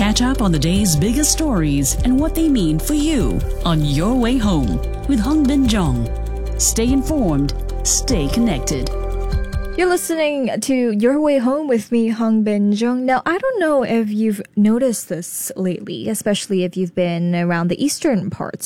Catch up on the day's biggest stories and what they mean for you on Your Way Home with Hung Bin Jong. Stay informed, stay connected. You're listening to Your Way Home with me, Hung Bin Jung. Now, I don't know if you've noticed this lately, especially if you've been around the eastern parts